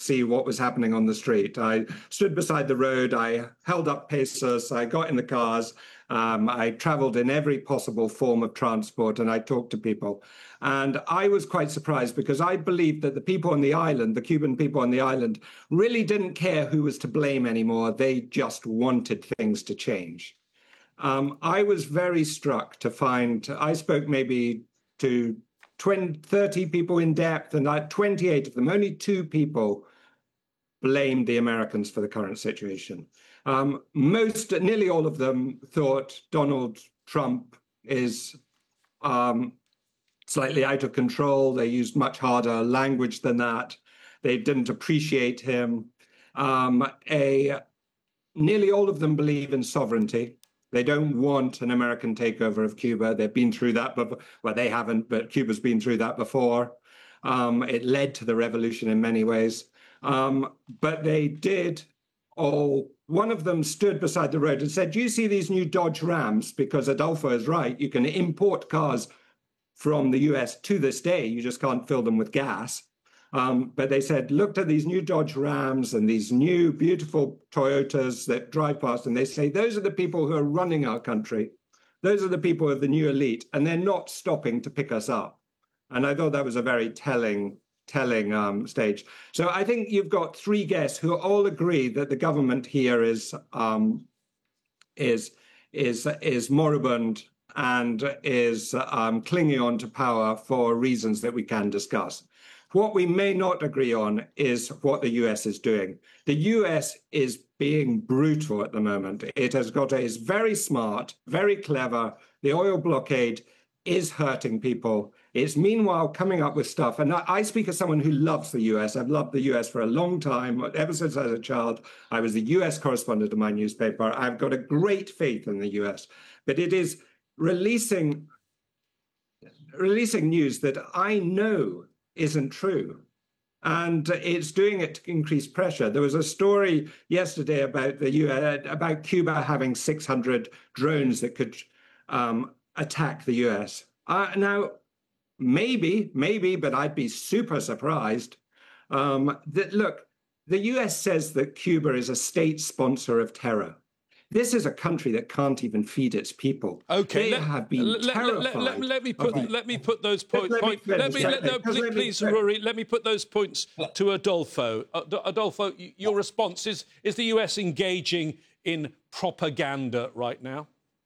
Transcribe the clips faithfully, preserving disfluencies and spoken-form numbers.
see what was happening on the street. I stood beside the road, I held up pesos, I got in the cars, um, I traveled in every possible form of transport, and I talked to people. And I was quite surprised because I believed that the people on the island, the Cuban people on the island, really didn't care who was to blame anymore. They just wanted things to change. Um, I was very struck to find, I spoke maybe to twenty, thirty people in depth, and like twenty-eight of them, only two people blamed the Americans for the current situation. Um, most, nearly all of them thought Donald Trump is um, slightly out of control. They used much harder language than that. They didn't appreciate him. Um, a, nearly all of them believe in sovereignty. They don't want an American takeover of Cuba. They've been through that before. Well, they haven't, but Cuba's been through that before. Um, it led to the revolution in many ways. Um, but they did all, one of them stood beside the road and said, do you see these new Dodge Rams? Because Adolfo is right. You can import cars from the U S to this day. You just can't fill them with gas. Um, but they said, looked at these new Dodge Rams and these new beautiful Toyotas that drive past, and they say, those are the people who are running our country. Those are the people of the new elite, and they're not stopping to pick us up. And I thought that was a very telling, telling um, stage. So I think you've got three guests who all agree that the government here is um, is is is moribund and is um, clinging on to power for reasons that we can discuss. What we may not agree on is what the U S is doing. The U S is being brutal at the moment. It has got, a, is very smart, very clever. The oil blockade is hurting people. It's meanwhile coming up with stuff. And I, I speak as someone who loves the U S. I've loved the U S for a long time. Ever since I was a child, I was the U S correspondent of my newspaper. I've got a great faith in the U S. But it is releasing, releasing news that I know isn't true. And it's doing it to increase pressure. There was a story yesterday about the U S, about Cuba having six hundred drones that could um, attack the U S. Uh, now, maybe, maybe, but I'd be super surprised. Um, that look, the U S says that Cuba is a state sponsor of terror. This is a country that can't even feed its people. Okay, they let, have been let, terrified. Let, let, let me put okay. let me put those points. Let, point, let let me, let, no, please, let please me, Rory, let me put those points to Adolfo. Adolfo, your response is: is the U S engaging in propaganda right now?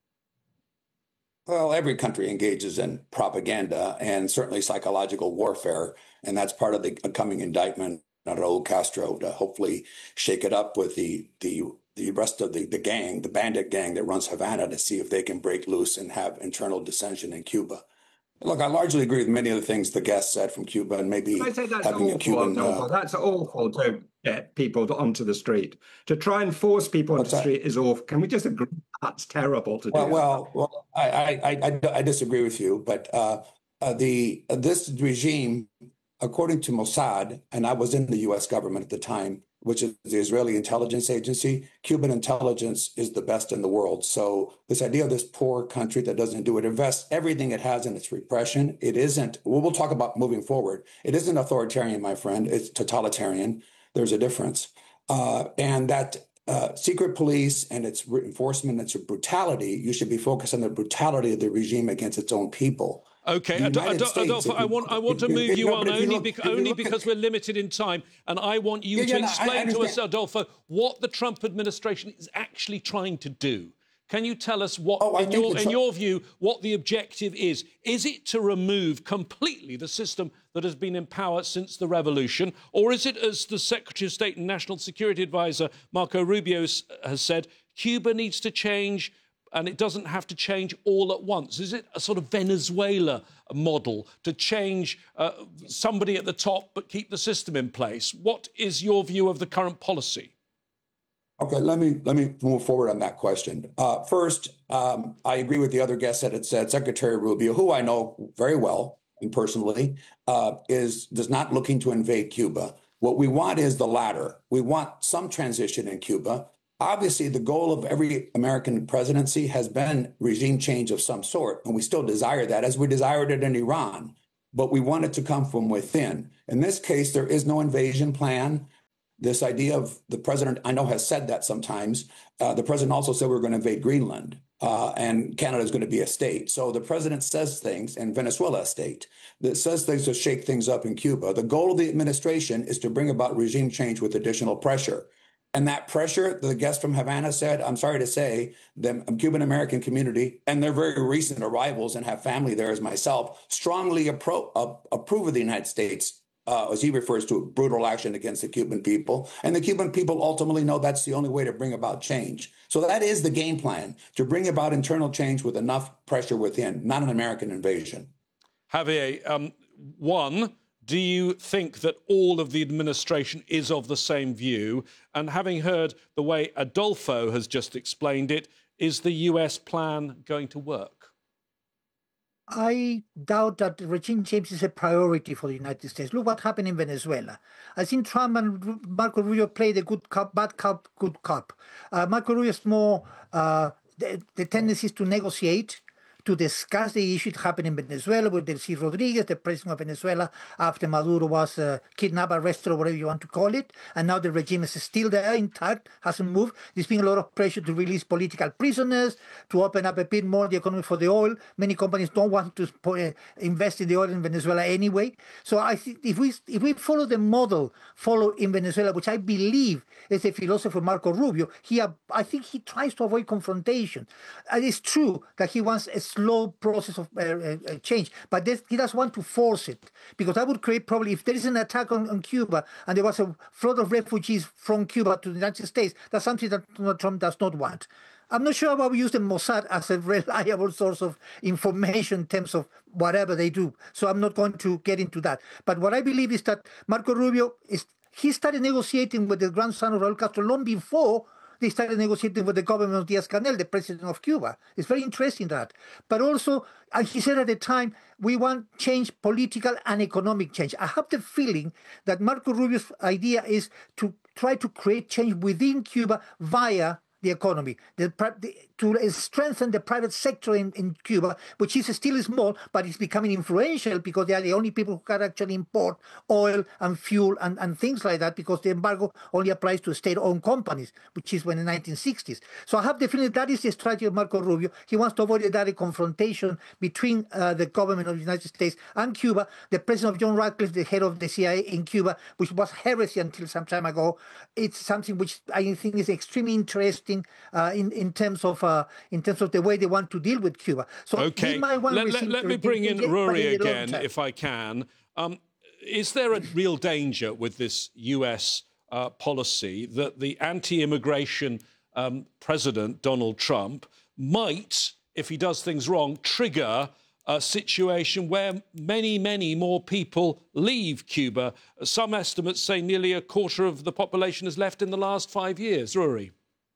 Well, every country engages in propaganda and certainly psychological warfare, and that's part of the coming indictment on Raul Castro to hopefully shake it up with the the. the rest of the, the gang, the bandit gang that runs Havana, to see if they can break loose and have internal dissension in Cuba. Look, I largely agree with many of the things the guest said from Cuba, and maybe I say that's having awful, a Cuban... Uh, that's awful to get people onto the street. To try and force people onto the street is awful. Can we just agree that's terrible to well, do? Well, well, I, I, I, I disagree with you, but uh, uh, the uh, this regime, according to Mossad, and I was in the U S government at the time, which is the Israeli intelligence agency, Cuban intelligence is the best in the world. So this idea of this poor country that doesn't do it, invests everything it has in its repression. It isn't, well, we'll talk about moving forward. It isn't authoritarian, my friend. It's totalitarian. There's a difference. Uh, and that uh, secret police and its enforcement, its brutality, you should be focused on the brutality of the regime against its own people. Okay, Ad Ad Adolfo, I want I want to move you on only, look, bec only because at... we're limited in time, and I want you yeah, to yeah, explain no, to us, Adolfo, what the Trump administration is actually trying to do. Can you tell us what, oh, in, your, in your view, what the objective is? Is it to remove completely the system that has been in power since the revolution, or is it, as the Secretary of State and National Security Advisor Marco Rubio has said, Cuba needs to change, and it doesn't have to change all at once? Is it a sort of Venezuela model to change uh, somebody at the top but keep the system in place? What is your view of the current policy? Okay, let me let me move forward on that question. Uh, first, um, I agree with the other guests that had said Secretary Rubio, who I know very well and personally, uh, is does not looking to invade Cuba. What we want is the latter. We want some transition in Cuba. Obviously, the goal of every American presidency has been regime change of some sort, and we still desire that, as we desired it in Iran. But we want it to come from within. In this case, there is no invasion plan. This idea of the president, I know, has said that sometimes. Uh, the president also said we're going to invade Greenland uh, and Canada is going to be a state. So the president says things, and Venezuela a state, that says things to shake things up in Cuba. The goal of the administration is to bring about regime change with additional pressure. And that pressure, the guest from Havana said, I'm sorry to say, the Cuban-American community, and they're very recent arrivals and have family there as myself, strongly appro- uh, approve of the United States, uh, as he refers to, brutal action against the Cuban people. And the Cuban people ultimately know that's the only way to bring about change. So that is the game plan, to bring about internal change with enough pressure within, not an American invasion. Javier, um, one... do you think that all of the administration is of the same view? And having heard the way Adolfo has just explained it, is the U S plan going to work? I doubt that regime change is a priority for the United States. Look what happened in Venezuela. I think Trump and Marco Rubio played a good cop, bad cop, good cop. Uh, Marco Rubio is more, uh, the, the tendency is to negotiate, to discuss the issue that happened in Venezuela with Delcy Rodriguez, the president of Venezuela, after Maduro was uh, kidnapped, arrested, or whatever you want to call it. And now the regime is still there, intact, hasn't moved. There's been a lot of pressure to release political prisoners, to open up a bit more the economy for the oil. Many companies don't want to uh, invest in the oil in Venezuela anyway. So I think if we if we follow the model followed in Venezuela, which I believe is the philosopher Marco Rubio, he uh, I think he tries to avoid confrontation. And it's true that he wants a slow process of uh, uh, change, but this, he doesn't want to force it, because that would create probably, if there is an attack on, on Cuba and there was a flood of refugees from Cuba to the United States, that's something that Donald Trump does not want. I'm not sure about we use the Mossad as a reliable source of information in terms of whatever they do, so I'm not going to get into that. But what I believe is that Marco Rubio, is he started negotiating with the grandson of Raul Castro long before they started negotiating with the government of Diaz-Canel, the president of Cuba. It's very interesting that. But also, and he said at the time, we want change, political and economic change. I have the feeling that Marco Rubio's idea is to try to create change within Cuba via the economy, the, the, to strengthen the private sector in, in Cuba, which is still small, but it's becoming influential because they are the only people who can actually import oil and fuel and, and things like that, because the embargo only applies to state-owned companies, which is when in the nineteen sixties. So I have the feeling that is the strategy of Marco Rubio. He wants to avoid a direct confrontation between uh, the government of the United States and Cuba. The president of John Ratcliffe, the head of the C I A in Cuba, which was heresy until some time ago, it's something which I think is extremely interesting Uh, in in terms of uh, in terms of the way they want to deal with Cuba. So okay, let, let, let me bring in Rory again, if I can. Um, is there a real danger with this U S uh, policy that the anti-immigration um, president Donald Trump might, if he does things wrong, trigger a situation where many, many more people leave Cuba? Some estimates say nearly a quarter of the population has left in the last five years. Rory?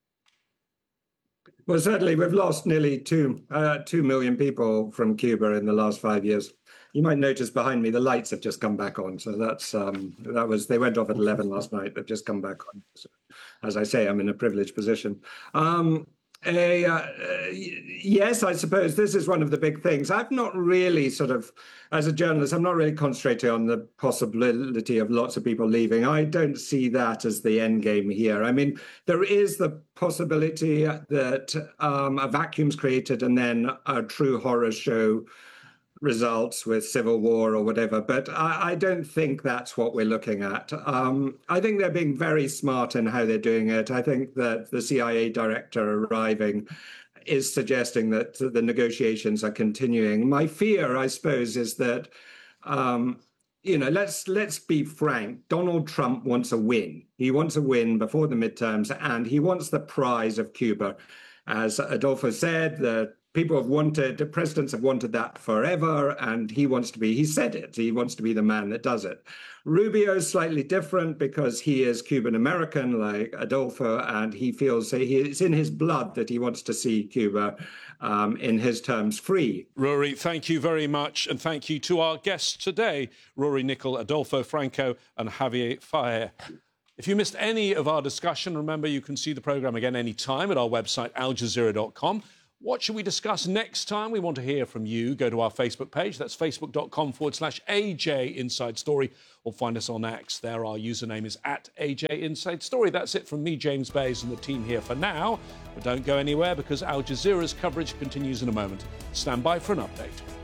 Well, certainly we've lost nearly two, uh, two million people from Cuba in the last five years. You might notice behind me the lights have just come back on. So that's um, that was they went off at eleven last night. They've just come back on. So, as I say, I'm in a privileged position. Um, a, uh, yes, I suppose this is one of the big things. I've not really sort of, as a journalist, I'm not really concentrating on the possibility of lots of people leaving. I don't see that as the end game here. I mean, there is the possibility that um, a vacuum's created and then a true horror show results with civil war or whatever, but I, I don't think that's what we're looking at. Um, I think they're being very smart in how they're doing it. I think that the C I A director arriving is suggesting that the negotiations are continuing. My fear, I suppose, is that, um, you know, let's let's be frank. Donald Trump wants a win. He wants a win before the midterms, and he wants the prize of Cuba. As Adolfo said, the people have wanted, the presidents have wanted that forever, and he wants to be, he said it, he wants to be the man that does it. Rubio is slightly different because he is Cuban-American like Adolfo, and he feels he, it's in his blood that he wants to see Cuba, um, in his terms, free. Rory, thank you very much, and thank you to our guests today, Rory Nicol, Adolfo Franco and Javier Faye. If you missed any of our discussion, remember you can see the programme again any time at our website, al jazeera dot com. What should we discuss next time? We want to hear from you. Go to our Facebook page. That's facebook.com forward slash AJ Inside Story, or find us on X. There, our username is at A J Inside Story. That's it from me, James Bays, and the team here for now. But don't go anywhere, because Al Jazeera's coverage continues in a moment. Stand by for an update.